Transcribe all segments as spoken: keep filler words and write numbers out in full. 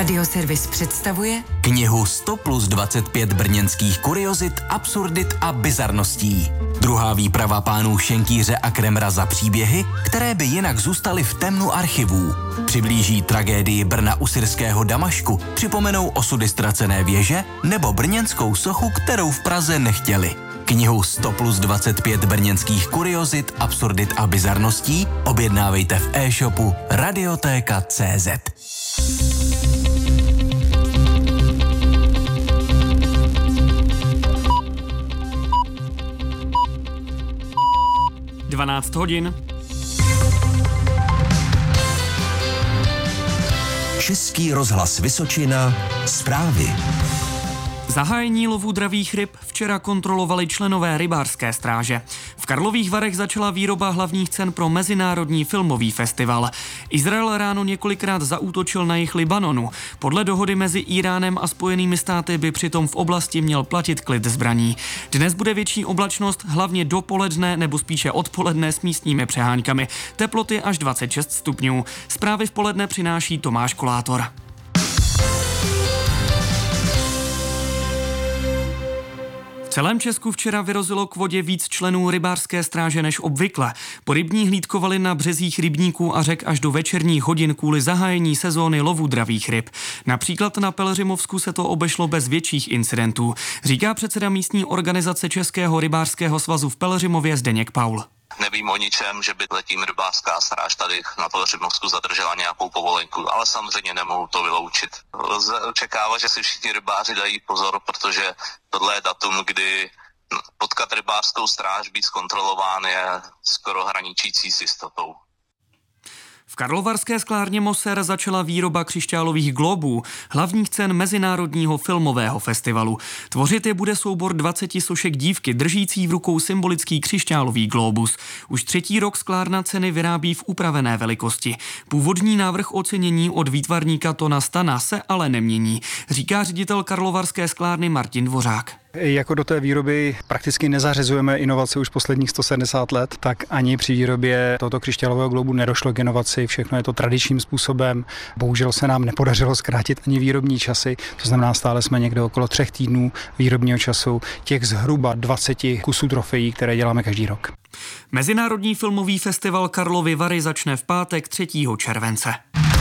Radioservis představuje knihu sto plus dvacet pět brněnských kuriozit, absurdit a bizarností. Druhá výprava pánů Šenkýře a Kremra za příběhy, které by jinak zůstaly v temnu archivů. Přiblíží tragédii Brna u syrského Damašku, připomenou osudy ztracené věže nebo brněnskou sochu, kterou v Praze nechtěli. Knihu sto plus dvacet pět brněnských kuriozit, absurdit a bizarností objednávejte v e-shopu radiotéka tečka cé zet. dvanáct hodin. Český rozhlas Vysočina, zprávy. Zahájení lovu dravých ryb včera kontrolovali členové rybářské stráže. V Karlových Varech začala výroba hlavních cen pro Mezinárodní filmový festival. Izrael ráno několikrát zaútočil na jih Libanonu. Podle dohody mezi Íránem a Spojenými státy by přitom v oblasti měl platit klid zbraní. Dnes bude větší oblačnost, hlavně dopoledne nebo spíše odpoledne s místními přeháňkami. Teploty až dvacet šest stupňů. Zprávy v poledne přináší Tomáš Kolátor. V celém Česku včera vyrozilo k vodě víc členů rybářské stráže než obvykle. Po rybní hlídkovali na březích rybníků a řek až do večerních hodin kvůli zahájení sezóny lovu dravých ryb. Například na Pelhřimovsku se to obešlo bez větších incidentů, říká předseda místní organizace Českého rybářského svazu v Pelhřimově Zdeněk Paul. Nevím o ničem, že by letím rybářská stráž tady na Pelhřimovsku zadržela nějakou povolenku, ale samozřejmě nemohu to vyloučit. Lze očekávat, že si všichni rybáři dají pozor, protože tohle je datum, kdy potkat rybářskou stráž, být zkontrolován, je skoro hraničící s jistotou. V karlovarské sklárně Moser začala výroba křišťálových glóbů, hlavních cen Mezinárodního filmového festivalu. Tvořit je bude soubor dvaceti sošek dívky, držící v rukou symbolický křišťálový glóbus. Už třetí rok sklárna ceny vyrábí v upravené velikosti. Původní návrh ocenění od výtvarníka Tona Stana se ale nemění, říká ředitel karlovarské sklárny Martin Dvořák. Jako do té výroby prakticky nezařazujeme inovace už posledních sto sedmdesát let, tak ani při výrobě tohoto křišťálového globu nedošlo k inovaci, všechno je to tradičním způsobem. Bohužel se nám nepodařilo zkrátit ani výrobní časy, to znamená stále jsme někde okolo třech týdnů výrobního času, těch zhruba dvaceti kusů trofejí, které děláme každý rok. Mezinárodní filmový festival Karlovy Vary začne v pátek třetího července.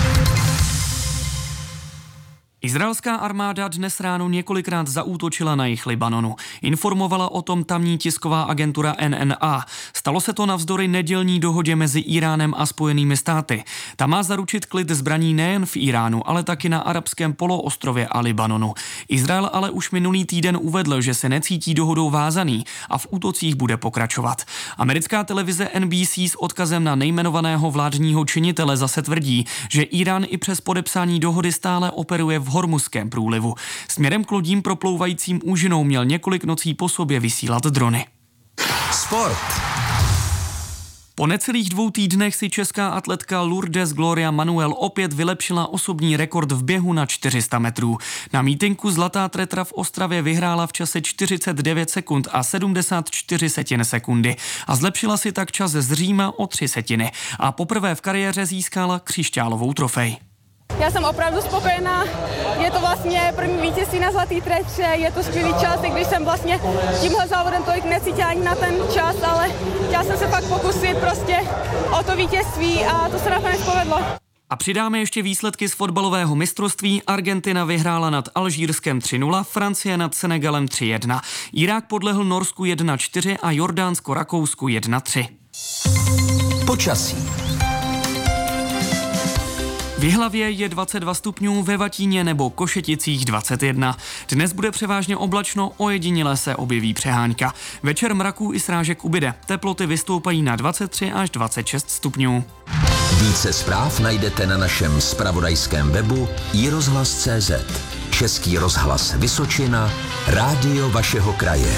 Izraelská armáda dnes ráno několikrát zaútočila na jih Libanonu. Informovala o tom tamní tisková agentura N N A. Stalo se to navzdory nedělní dohodě mezi Íránem a Spojenými státy. Ta má zaručit klid zbraní nejen v Íránu, ale taky na arabském poloostrově a Libanonu. Izrael ale už minulý týden uvedl, že se necítí dohodou vázaný a v útocích bude pokračovat. Americká televize N B C s odkazem na nejmenovaného vládního činitele zase tvrdí, že Írán i přes podepsání dohody stále operuje v Hormuzském průlivu. Směrem k lodím proplouvajícím úžinou měl několik nocí po sobě vysílat drony. Sport. Po necelých dvou týdnech si česká atletka Lourdes Gloria Manuel opět vylepšila osobní rekord v běhu na čtyři sta metrů. Na mítinku Zlatá tretra v Ostravě vyhrála v čase čtyřicet devět sekund a sedmdesát čtyři setin sekundy a zlepšila si tak čas z Říma o tři setiny a poprvé v kariéře získala křišťálovou trofej. Já jsem opravdu spokojená, je to vlastně první vítězství na Zlatý tretře, je to skvělý čas, i když jsem vlastně tímhle závodem tolik necítila ani na ten čas, ale chtěla jsem se fakt pokusit prostě o to vítězství a to se nakonec povedlo. A přidáme ještě výsledky z fotbalového mistrovství. Argentina vyhrála nad Alžírskem tři nula, Francie nad Senegalem tři jedna, Irák podlehl Norsku jedna čtyři a Jordánsko Rakousku jedna tři. Počasí. V Jihlavě je dvacet dva stupňů, ve Vatíně nebo Košeticích dvacet jedna. Dnes bude převážně oblačno, ojediněle se objeví přeháňka. Večer mraků i srážek ubyde. Teploty vystoupají na dvacet tři až dvacet šest stupňů. Více zpráv najdete na našem zpravodajském webu i rozhlas tečka cé zet. Český rozhlas Vysočina, rádio vašeho kraje.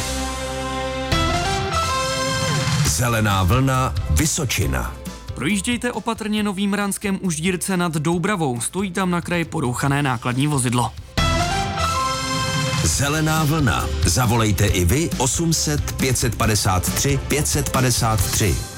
Zelená vlna Vysočina. Projíždějte opatrně Novým Ranskem u Ždírce nad Doubravou. Stojí tam na kraji porouchané nákladní vozidlo. Zelená vlna. Zavolejte i vy osm set pět set padesát tři pět set padesát tři.